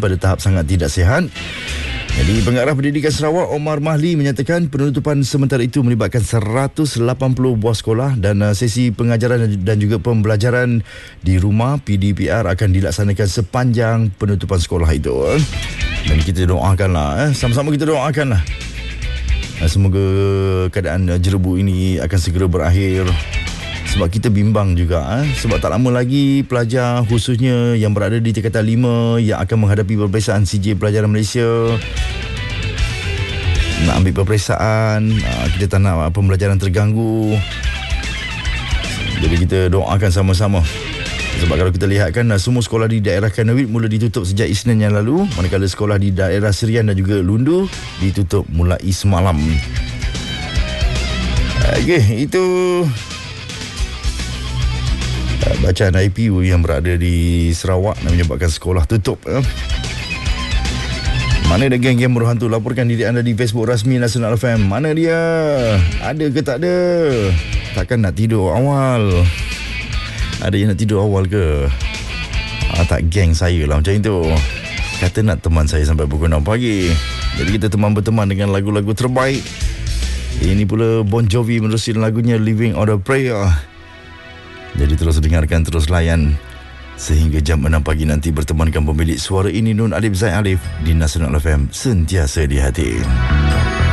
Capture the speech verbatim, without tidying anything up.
pada tahap sangat tidak sihat. Jadi Pengarah Pendidikan Sarawak Omar Mahli menyatakan penutupan sementara itu melibatkan seratus lapan puluh buah sekolah dan uh, sesi pengajaran dan juga pembelajaran di rumah P D P R akan dilaksanakan sepanjang penutupan sekolah itu. Eh. Dan kita doakanlah, eh. sama-sama kita doakanlah. Uh, semoga keadaan uh, jerebu ini akan segera berakhir. Sebab kita bimbang juga eh? Sebab tak lama lagi pelajar khususnya yang berada di tingkatan lima yang akan menghadapi peperiksaan C J Pelajaran Malaysia nak ambil peperiksaan, kita tak nak pembelajaran terganggu. Jadi kita doakan sama-sama. Sebab kalau kita lihat kan, semua sekolah di daerah Kanawit mula ditutup sejak Isnin yang lalu, manakala sekolah di daerah Serian dan juga Lundu ditutup mulai semalam. Okey, itu bacaan I P U yang berada di Sarawak dan menyebabkan sekolah tutup. Eh. Mana ada geng-geng buruh hantu? Laporkan diri anda di Facebook rasmi Nasional F M. Mana dia? Ada ke tak ada? Takkan nak tidur awal? Ada yang nak tidur awal ke? Ah, tak geng saya lah macam itu. Kata nak teman saya sampai pukul enam pagi. Jadi kita teman berteman dengan lagu-lagu terbaik. Ini pula Bon Jovi menerusi lagunya Living on a Prayer. Jadi terus dengarkan, terus layan sehingga jam enam pagi nanti bertemankan pemilik suara ini Nun Alif Zaid Alif di Nasional F M, sentiasa di hati.